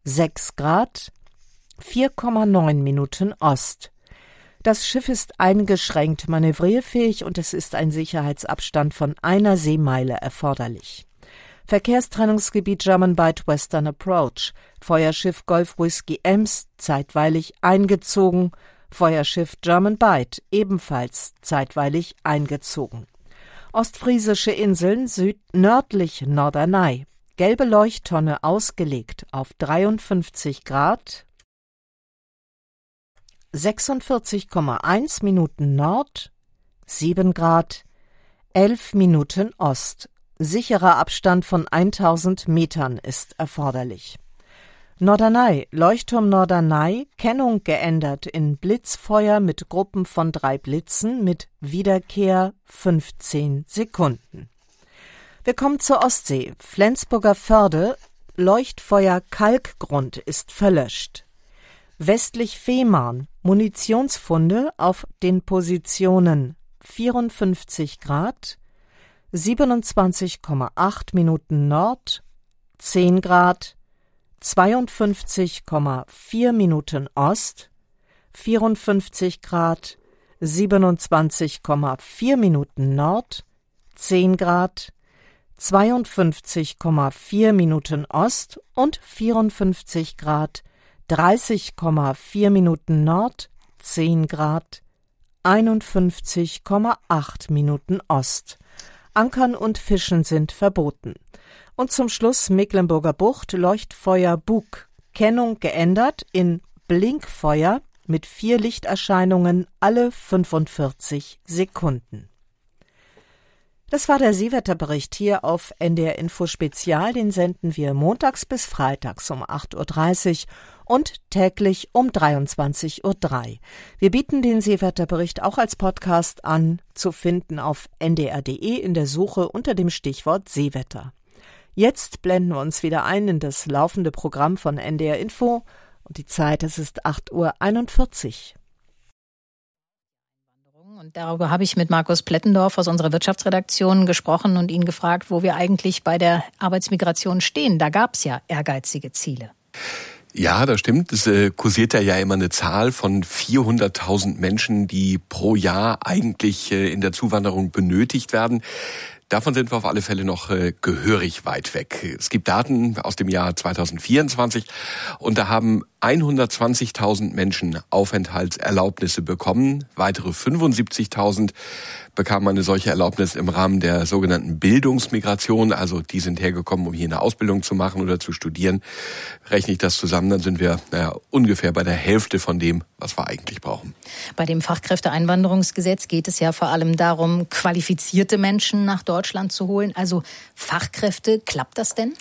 6 Grad, 4,9 Minuten Ost. Das Schiff ist eingeschränkt manövrierfähig und es ist ein Sicherheitsabstand von 1 Seemeile erforderlich. Verkehrstrennungsgebiet German Bight Western Approach. Feuerschiff Golf Whisky Ems zeitweilig eingezogen. Feuerschiff German Bight ebenfalls zeitweilig eingezogen. Ostfriesische Inseln südnördlich Norderney. Gelbe Leuchttonne ausgelegt auf 53 Grad, 46,1 Minuten Nord, 7 Grad, 11 Minuten Ost. Sicherer Abstand von 1000 Metern ist erforderlich. Norderney, Leuchtturm Norderney, Kennung geändert in Blitzfeuer mit Gruppen von 3 Blitzen mit Wiederkehr 15 Sekunden. Wir kommen zur Ostsee. Flensburger Förde, Leuchtfeuer Kalkgrund ist verlöscht. Westlich Fehmarn, Munitionsfunde auf den Positionen 54 Grad, 27,8 Minuten Nord, 10 Grad, 52,4 Minuten Ost, 54 Grad, 27,4 Minuten Nord, 10 Grad, 52,4 Minuten Ost und 54 Grad, 30,4 Minuten Nord, 10 Grad, 51,8 Minuten Ost. Ankern und Fischen sind verboten. Und zum Schluss Mecklenburger Bucht, Leuchtfeuer Bug. Kennung geändert in Blinkfeuer mit 4 Lichterscheinungen alle 45 Sekunden. Das war der Seewetterbericht hier auf NDR Info Spezial. Den senden wir montags bis freitags um 8.30 Uhr und täglich um 23.03 Uhr. Wir bieten den Seewetterbericht auch als Podcast an, zu finden auf ndr.de in der Suche unter dem Stichwort Seewetter. Jetzt blenden wir uns wieder ein in das laufende Programm von NDR Info und die Zeit, es ist 8.41 Uhr. Und darüber habe ich mit Markus Plettendorf aus unserer Wirtschaftsredaktion gesprochen und ihn gefragt, wo wir eigentlich bei der Arbeitsmigration stehen. Da gab es ja ehrgeizige Ziele. Ja, das stimmt. Es kursiert ja immer eine Zahl von 400.000 Menschen, die pro Jahr eigentlich in der Zuwanderung benötigt werden. Davon sind wir auf alle Fälle noch gehörig weit weg. Es gibt Daten aus dem Jahr 2024 und da haben 120.000 Menschen Aufenthaltserlaubnisse bekommen. Weitere 75.000 bekamen eine solche Erlaubnis im Rahmen der sogenannten Bildungsmigration. Also die sind hergekommen, um hier eine Ausbildung zu machen oder zu studieren. Rechne ich das zusammen, dann sind wir ungefähr bei der Hälfte von dem, was wir eigentlich brauchen. Bei dem Fachkräfteeinwanderungsgesetz geht es ja vor allem darum, qualifizierte Menschen nach Deutschland zu holen. Also Fachkräfte, klappt das denn?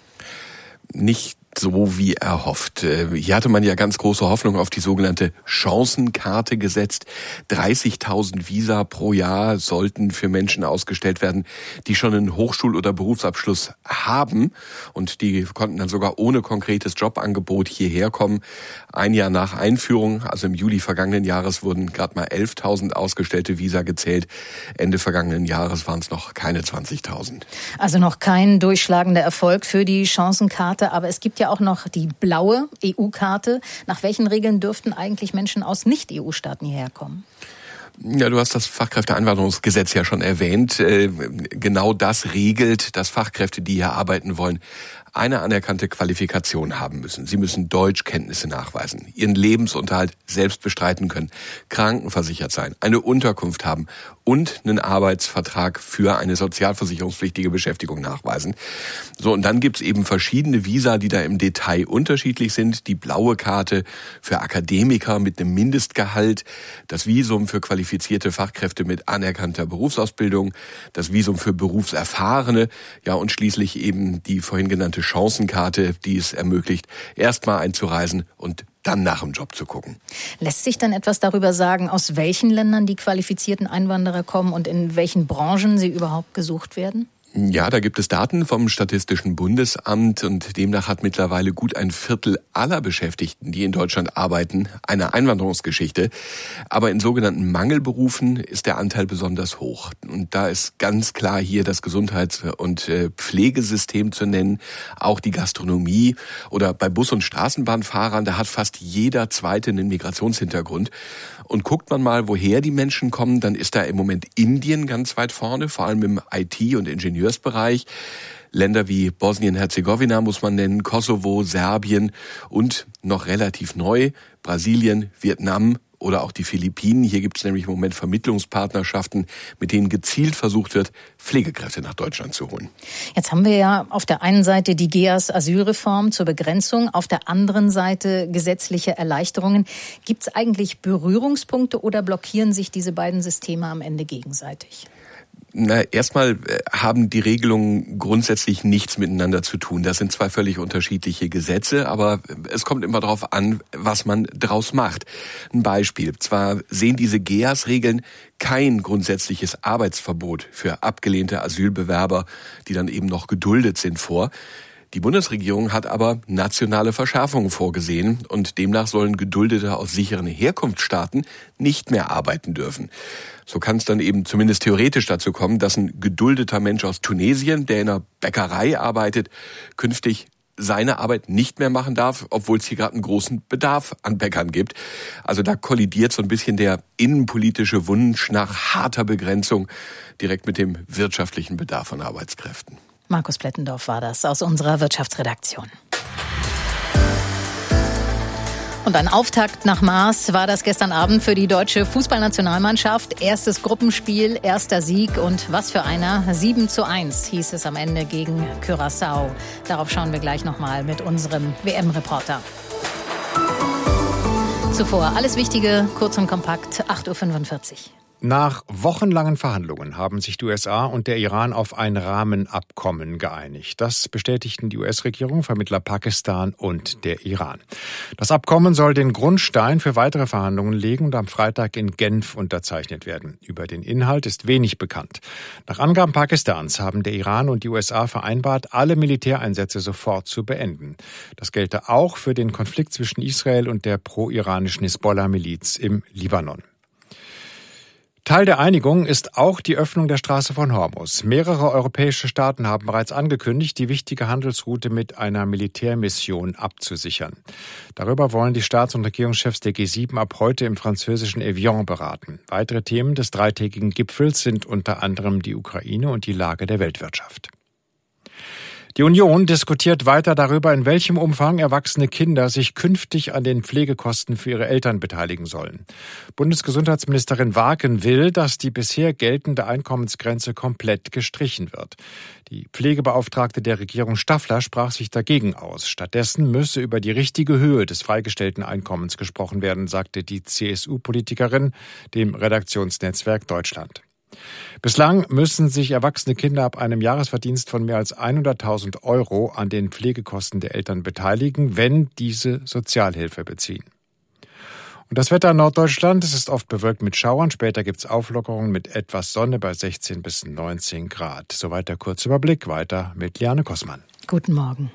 Nicht so wie erhofft. Hier hatte man ja ganz große Hoffnung auf die sogenannte Chancenkarte gesetzt. 30.000 Visa pro Jahr sollten für Menschen ausgestellt werden, die schon einen Hochschul- oder Berufsabschluss haben. Und die konnten dann sogar ohne konkretes Jobangebot hierher kommen. Ein Jahr nach Einführung, also im Juli vergangenen Jahres, wurden gerade mal 11.000 ausgestellte Visa gezählt. Ende vergangenen Jahres waren es noch keine 20.000. Also noch kein durchschlagender Erfolg für die Chancenkarte. Aber es gibt ja auch noch die blaue EU-Karte. Nach welchen Regeln dürften eigentlich Menschen aus Nicht-EU-Staaten hierher kommen? Ja, du hast das Fachkräfteeinwanderungsgesetz ja schon erwähnt. Genau das regelt, dass Fachkräfte, die hier arbeiten wollen, eine anerkannte Qualifikation haben müssen. Sie müssen Deutschkenntnisse nachweisen, ihren Lebensunterhalt selbst bestreiten können, krankenversichert sein, eine Unterkunft haben und einen Arbeitsvertrag für eine sozialversicherungspflichtige Beschäftigung nachweisen. So, und dann gibt's eben verschiedene Visa, die da im Detail unterschiedlich sind. Die blaue Karte für Akademiker mit einem Mindestgehalt, das Visum für qualifizierte Fachkräfte mit anerkannter Berufsausbildung, das Visum für Berufserfahrene, ja, und schließlich eben die vorhin genannte Chancenkarte, die es ermöglicht, erstmal einzureisen und dann nach dem Job zu gucken. Lässt sich dann etwas darüber sagen, aus welchen Ländern die qualifizierten Einwanderer kommen und in welchen Branchen sie überhaupt gesucht werden? Ja, da gibt es Daten vom Statistischen Bundesamt und demnach hat mittlerweile gut ein Viertel aller Beschäftigten, die in Deutschland arbeiten, eine Einwanderungsgeschichte. Aber in sogenannten Mangelberufen ist der Anteil besonders hoch. Und da ist ganz klar hier das Gesundheits- und Pflegesystem zu nennen, auch die Gastronomie oder bei Bus- und Straßenbahnfahrern, da hat fast jeder Zweite einen Migrationshintergrund. Und guckt man mal, woher die Menschen kommen, dann ist da im Moment Indien ganz weit vorne, vor allem im IT- und Ingenieursbereich. Länder wie Bosnien-Herzegowina muss man nennen, Kosovo, Serbien und noch relativ neu Brasilien, Vietnam oder auch die Philippinen. Hier gibt es nämlich im Moment Vermittlungspartnerschaften, mit denen gezielt versucht wird, Pflegekräfte nach Deutschland zu holen. Jetzt haben wir ja auf der einen Seite die GEAS-Asylreform zur Begrenzung, auf der anderen Seite gesetzliche Erleichterungen. Gibt es eigentlich Berührungspunkte oder blockieren sich diese beiden Systeme am Ende gegenseitig? Na, erstmal haben die Regelungen grundsätzlich nichts miteinander zu tun. Das sind zwei völlig unterschiedliche Gesetze, aber es kommt immer darauf an, was man draus macht. Ein Beispiel. Zwar sehen diese GEAS-Regeln kein grundsätzliches Arbeitsverbot für abgelehnte Asylbewerber, die dann eben noch geduldet sind, vor. Die Bundesregierung hat aber nationale Verschärfungen vorgesehen und demnach sollen Geduldete aus sicheren Herkunftsstaaten nicht mehr arbeiten dürfen. So kann es dann eben zumindest theoretisch dazu kommen, dass ein geduldeter Mensch aus Tunesien, der in einer Bäckerei arbeitet, künftig seine Arbeit nicht mehr machen darf, obwohl es hier gerade einen großen Bedarf an Bäckern gibt. Also da kollidiert so ein bisschen der innenpolitische Wunsch nach harter Begrenzung direkt mit dem wirtschaftlichen Bedarf an Arbeitskräften. Markus Plettendorf war das aus unserer Wirtschaftsredaktion. Und ein Auftakt nach Maß war das gestern Abend für die deutsche Fußballnationalmannschaft. Erstes Gruppenspiel, erster Sieg und was für einer. 7:1 hieß es am Ende gegen Curaçao. Darauf schauen wir gleich nochmal mit unserem WM-Reporter. Zuvor alles Wichtige, kurz und kompakt, 8:45 Uhr. Nach wochenlangen Verhandlungen haben sich die USA und der Iran auf ein Rahmenabkommen geeinigt. Das bestätigten die US-Regierung, Vermittler Pakistan und der Iran. Das Abkommen soll den Grundstein für weitere Verhandlungen legen und am Freitag in Genf unterzeichnet werden. Über den Inhalt ist wenig bekannt. Nach Angaben Pakistans haben der Iran und die USA vereinbart, alle Militäreinsätze sofort zu beenden. Das gelte auch für den Konflikt zwischen Israel und der pro-iranischen Hisbollah-Miliz im Libanon. Teil der Einigung ist auch die Öffnung der Straße von Hormuz. Mehrere europäische Staaten haben bereits angekündigt, die wichtige Handelsroute mit einer Militärmission abzusichern. Darüber wollen die Staats- und Regierungschefs der G7 ab heute im französischen Evian beraten. Weitere Themen des dreitägigen Gipfels sind unter anderem die Ukraine und die Lage der Weltwirtschaft. Die Union diskutiert weiter darüber, in welchem Umfang erwachsene Kinder sich künftig an den Pflegekosten für ihre Eltern beteiligen sollen. Bundesgesundheitsministerin Wagen will, dass die bisher geltende Einkommensgrenze komplett gestrichen wird. Die Pflegebeauftragte der Regierung Staffler sprach sich dagegen aus. Stattdessen müsse über die richtige Höhe des freigestellten Einkommens gesprochen werden, sagte die CSU-Politikerin dem Redaktionsnetzwerk Deutschland. Bislang müssen sich erwachsene Kinder ab einem Jahresverdienst von mehr als 100.000 € an den Pflegekosten der Eltern beteiligen, wenn diese Sozialhilfe beziehen. Und das Wetter in Norddeutschland, es ist oft bewölkt mit Schauern. Später gibt es Auflockerungen mit etwas Sonne bei 16 bis 19 Grad. Soweit der Kurzüberblick. Weiter mit Liane Kossmann. Guten Morgen.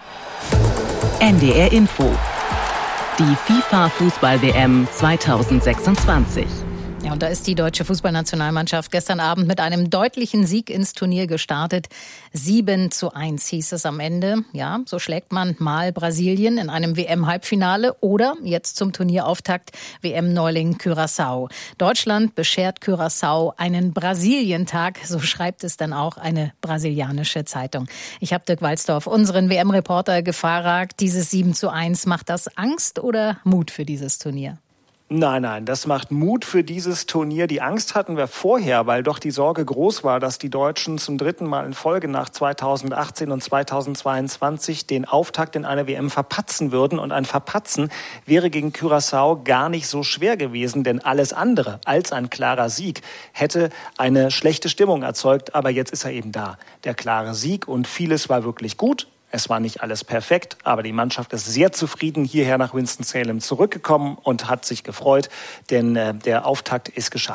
NDR Info. Die FIFA-Fußball-WM 2026. Ja, und da ist die deutsche Fußballnationalmannschaft gestern Abend mit einem deutlichen Sieg ins Turnier gestartet. 7:1 hieß es am Ende. Ja, so schlägt man mal Brasilien in einem WM-Halbfinale oder jetzt zum Turnierauftakt WM-Neuling Curaçao. Deutschland beschert Curaçao einen Brasilientag, so schreibt es dann auch eine brasilianische Zeitung. Ich habe Dirk Walzdorf, unseren WM-Reporter, gefragt, dieses 7:1, macht das Angst oder Mut für dieses Turnier? Nein, das macht Mut für dieses Turnier. Die Angst hatten wir vorher, weil doch die Sorge groß war, dass die Deutschen zum dritten Mal in Folge nach 2018 und 2022 den Auftakt in einer WM verpatzen würden. Und ein Verpatzen wäre gegen Curaçao gar nicht so schwer gewesen, denn alles andere als ein klarer Sieg hätte eine schlechte Stimmung erzeugt. Aber jetzt ist er eben da, der klare Sieg, und vieles war wirklich gut. Es war nicht alles perfekt, aber die Mannschaft ist sehr zufrieden hierher nach Winston-Salem zurückgekommen und hat sich gefreut, denn der Auftakt ist geschafft.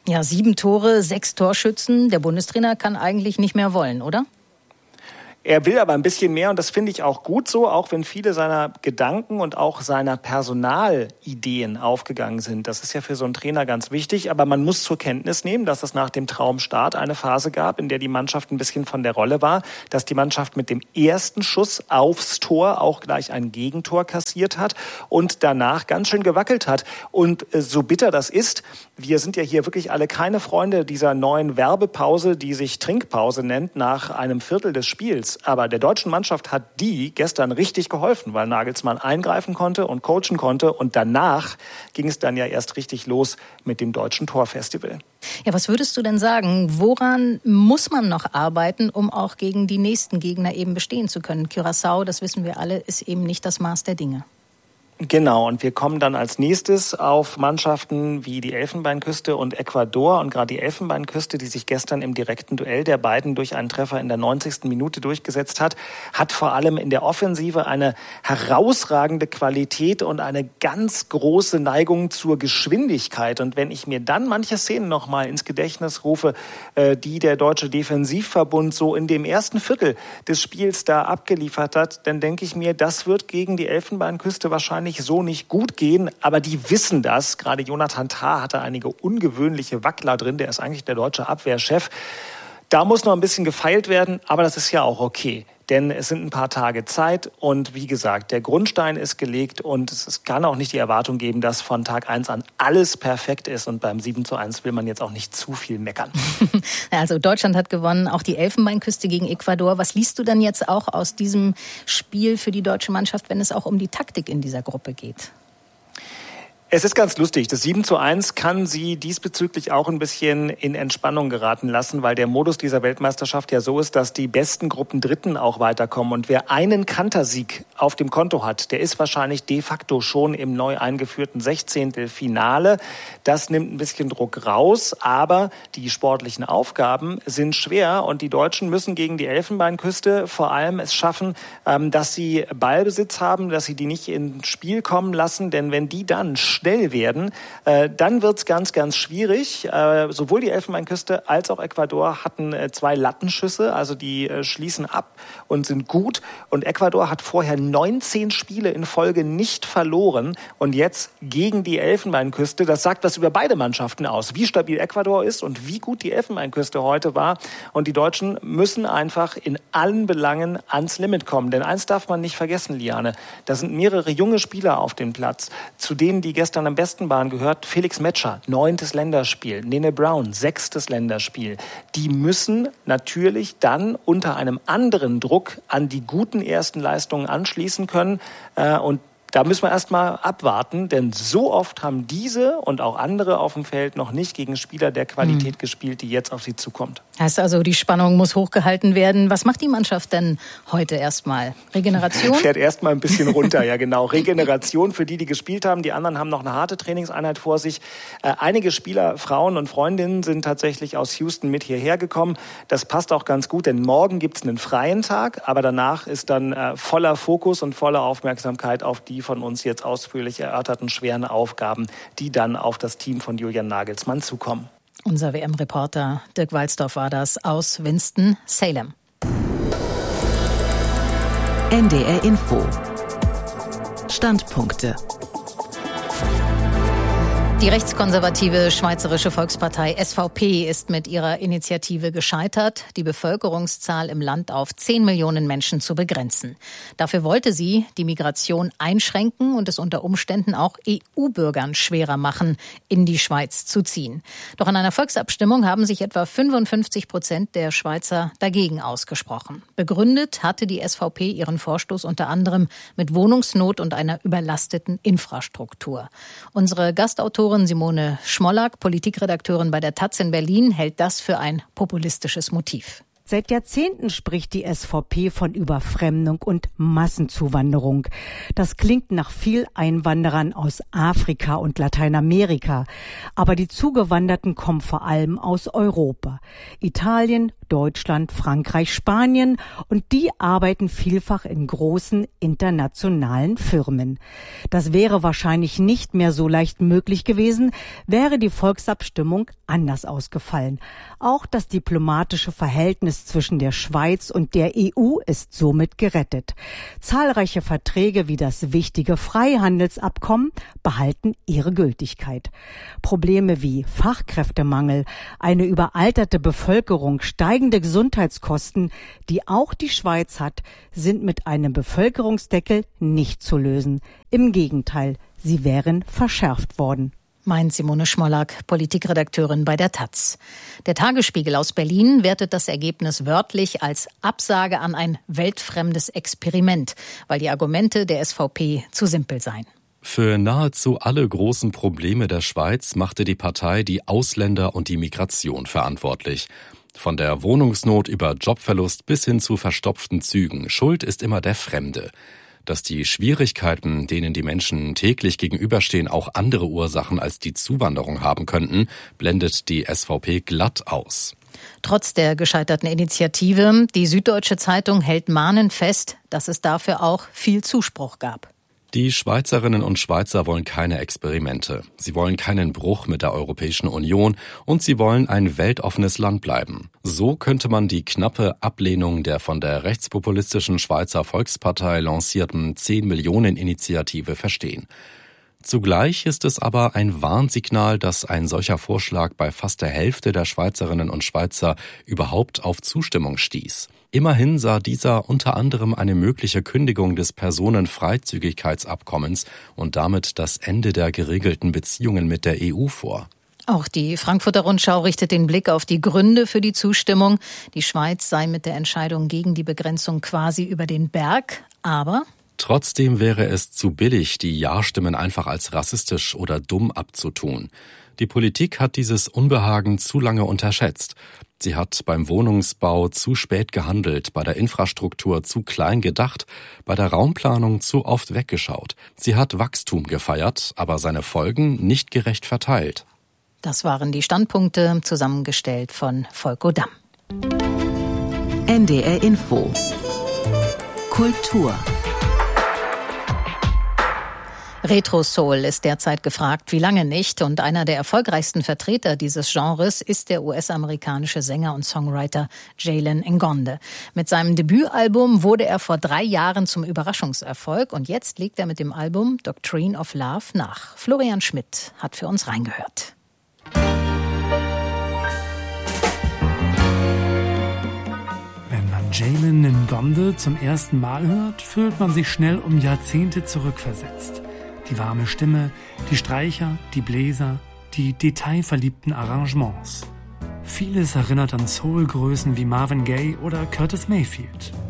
Ja, 7 Tore, 6 Torschützen. Der Bundestrainer kann eigentlich nicht mehr wollen, oder? Er will aber ein bisschen mehr und das finde ich auch gut so, auch wenn viele seiner Gedanken und auch seiner Personalideen aufgegangen sind. Das ist ja für so einen Trainer ganz wichtig, aber man muss zur Kenntnis nehmen, dass es nach dem Traumstart eine Phase gab, in der die Mannschaft ein bisschen von der Rolle war, dass die Mannschaft mit dem ersten Schuss aufs Tor auch gleich ein Gegentor kassiert hat und danach ganz schön gewackelt hat. Und so bitter das ist, wir sind ja hier wirklich alle keine Freunde dieser neuen Werbepause, die sich Trinkpause nennt, nach einem Viertel des Spiels. Aber der deutschen Mannschaft hat die gestern richtig geholfen, weil Nagelsmann eingreifen konnte und coachen konnte. Und danach ging es dann ja erst richtig los mit dem Deutschen Torfestival. Ja, was würdest du denn sagen? Woran muss man noch arbeiten, um auch gegen die nächsten Gegner eben bestehen zu können? Curaçao, das wissen wir alle, ist eben nicht das Maß der Dinge. Genau, und wir kommen dann als nächstes auf Mannschaften wie die Elfenbeinküste und Ecuador. Und gerade die Elfenbeinküste, die sich gestern im direkten Duell der beiden durch einen Treffer in der 90. Minute durchgesetzt hat, hat vor allem in der Offensive eine herausragende Qualität und eine ganz große Neigung zur Geschwindigkeit. Und wenn ich mir dann manche Szenen nochmal ins Gedächtnis rufe, die der Deutsche Defensivverbund so in dem ersten Viertel des Spiels da abgeliefert hat, dann denke ich mir, das wird gegen die Elfenbeinküste wahrscheinlich so nicht gut gehen, aber die wissen das. Gerade Jonathan Tah hatte einige ungewöhnliche Wackler drin, der ist eigentlich der deutsche Abwehrchef. Da muss noch ein bisschen gefeilt werden, aber das ist ja auch okay. Denn es sind ein paar Tage Zeit und wie gesagt, der Grundstein ist gelegt und es kann auch nicht die Erwartung geben, dass von Tag 1 an alles perfekt ist und beim 7:1 will man jetzt auch nicht zu viel meckern. Also Deutschland hat gewonnen, auch die Elfenbeinküste gegen Ecuador. Was liest du dann jetzt auch aus diesem Spiel für die deutsche Mannschaft, wenn es auch um die Taktik in dieser Gruppe geht? Es ist ganz lustig. Das 7:1 kann sie diesbezüglich auch ein bisschen in Entspannung geraten lassen, weil der Modus dieser Weltmeisterschaft ja so ist, dass die besten Gruppendritten auch weiterkommen. Und wer einen Kantersieg auf dem Konto hat, der ist wahrscheinlich de facto schon im neu eingeführten 16. Finale. Das nimmt ein bisschen Druck raus, aber die sportlichen Aufgaben sind schwer und die Deutschen müssen gegen die Elfenbeinküste vor allem es schaffen, dass sie Ballbesitz haben, dass sie die nicht ins Spiel kommen lassen, denn wenn die dann schnell werden, dann wird's ganz, ganz schwierig. Sowohl die Elfenbeinküste als auch Ecuador hatten 2 Lattenschüsse, also die schließen ab und sind gut. Und Ecuador hat vorher 19 Spiele in Folge nicht verloren und jetzt gegen die Elfenbeinküste. Das sagt was über beide Mannschaften aus, wie stabil Ecuador ist und wie gut die Elfenbeinküste heute war. Und die Deutschen müssen einfach in allen Belangen ans Limit kommen. Denn eins darf man nicht vergessen, Liane, da sind mehrere junge Spieler auf dem Platz, zu denen die gestern am besten waren, gehört Felix Metscher, 9. Länderspiel, Nene Brown, 6. Länderspiel. Die müssen natürlich dann unter einem anderen Druck an die guten ersten Leistungen anschließen können und da müssen wir erst mal abwarten, denn so oft haben diese und auch andere auf dem Feld noch nicht gegen Spieler der Qualität gespielt, die jetzt auf sie zukommt. Heißt also, die Spannung muss hochgehalten werden. Was macht die Mannschaft denn heute erstmal? Regeneration? Fährt erstmal ein bisschen runter, ja genau. Regeneration für die gespielt haben. Die anderen haben noch eine harte Trainingseinheit vor sich. Einige Spieler, Frauen und Freundinnen sind tatsächlich aus Houston mit hierher gekommen. Das passt auch ganz gut, denn morgen gibt's einen freien Tag, aber danach ist dann voller Fokus und voller Aufmerksamkeit auf die von uns jetzt ausführlich erörterten schweren Aufgaben, die dann auf das Team von Julian Nagelsmann zukommen. Unser WM-Reporter Dirk Walzdorf war das aus Winston-Salem. NDR Info. Standpunkte. Die rechtskonservative Schweizerische Volkspartei SVP ist mit ihrer Initiative gescheitert, die Bevölkerungszahl im Land auf 10 Millionen Menschen zu begrenzen. Dafür wollte sie die Migration einschränken und es unter Umständen auch EU-Bürgern schwerer machen, in die Schweiz zu ziehen. Doch in einer Volksabstimmung haben sich etwa 55% der Schweizer dagegen ausgesprochen. Begründet hatte die SVP ihren Vorstoß unter anderem mit Wohnungsnot und einer überlasteten Infrastruktur. Unsere Gastautorin Simone Schmollack, Politikredakteurin bei der taz in Berlin, hält das für ein populistisches Motiv. Seit Jahrzehnten spricht die SVP von Überfremdung und Massenzuwanderung. Das klingt nach viel Einwanderern aus Afrika und Lateinamerika. Aber die Zugewanderten kommen vor allem aus Europa. Italien, Deutschland, Frankreich, Spanien, und die arbeiten vielfach in großen internationalen Firmen. Das wäre wahrscheinlich nicht mehr so leicht möglich gewesen, wäre die Volksabstimmung anders ausgefallen. Auch das diplomatische Verhältnis zwischen der Schweiz und der EU ist somit gerettet. Zahlreiche Verträge wie das wichtige Freihandelsabkommen behalten ihre Gültigkeit. Probleme wie Fachkräftemangel, eine überalterte Bevölkerung, steigende Gesundheitskosten, die auch die Schweiz hat, sind mit einem Bevölkerungsdeckel nicht zu lösen. Im Gegenteil, sie wären verschärft worden. Meint Simone Schmollack, Politikredakteurin bei der taz. Der Tagesspiegel aus Berlin wertet das Ergebnis wörtlich als Absage an ein weltfremdes Experiment, weil die Argumente der SVP zu simpel seien. Für nahezu alle großen Probleme der Schweiz machte die Partei die Ausländer und die Migration verantwortlich. Von der Wohnungsnot über Jobverlust bis hin zu verstopften Zügen. Schuld ist immer der Fremde. Dass die Schwierigkeiten, denen die Menschen täglich gegenüberstehen, auch andere Ursachen als die Zuwanderung haben könnten, blendet die SVP glatt aus. Trotz der gescheiterten Initiative, die Süddeutsche Zeitung hält mahnend fest, dass es dafür auch viel Zuspruch gab. Die Schweizerinnen und Schweizer wollen keine Experimente. Sie wollen keinen Bruch mit der Europäischen Union und sie wollen ein weltoffenes Land bleiben. So könnte man die knappe Ablehnung der von der rechtspopulistischen Schweizer Volkspartei lancierten 10-Millionen-Initiative verstehen. Zugleich ist es aber ein Warnsignal, dass ein solcher Vorschlag bei fast der Hälfte der Schweizerinnen und Schweizer überhaupt auf Zustimmung stieß. Immerhin sah dieser unter anderem eine mögliche Kündigung des Personenfreizügigkeitsabkommens und damit das Ende der geregelten Beziehungen mit der EU vor. Auch die Frankfurter Rundschau richtet den Blick auf die Gründe für die Zustimmung. Die Schweiz sei mit der Entscheidung gegen die Begrenzung quasi über den Berg, aber trotzdem wäre es zu billig, die Ja-Stimmen einfach als rassistisch oder dumm abzutun. Die Politik hat dieses Unbehagen zu lange unterschätzt. Sie hat beim Wohnungsbau zu spät gehandelt, bei der Infrastruktur zu klein gedacht, bei der Raumplanung zu oft weggeschaut. Sie hat Wachstum gefeiert, aber seine Folgen nicht gerecht verteilt. Das waren die Standpunkte, zusammengestellt von Volko Damm. NDR Info. Kultur. Retro-Soul ist derzeit gefragt, wie lange nicht. Und einer der erfolgreichsten Vertreter dieses Genres ist der US-amerikanische Sänger und Songwriter Jalen Ngonde. Mit seinem Debütalbum wurde er vor 3 Jahren zum Überraschungserfolg. Und jetzt legt er mit dem Album Doctrine of Love nach. Florian Schmidt hat für uns reingehört. Wenn man Jalen Ngonde zum ersten Mal hört, fühlt man sich schnell um Jahrzehnte zurückversetzt. Die warme Stimme, die Streicher, die Bläser, die detailverliebten Arrangements. Vieles erinnert an Soul-Größen wie Marvin Gaye oder Curtis Mayfield.